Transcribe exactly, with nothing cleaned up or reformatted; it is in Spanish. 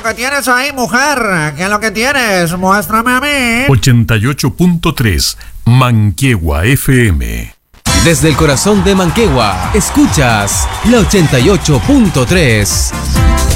lo que tienes ahí, mujer? ¿Qué es lo que tienes? Muéstrame a mí. ochenta y ocho punto tres Manquegua F M. Desde el corazón de Manquegua, escuchas la ochenta y ocho punto tres.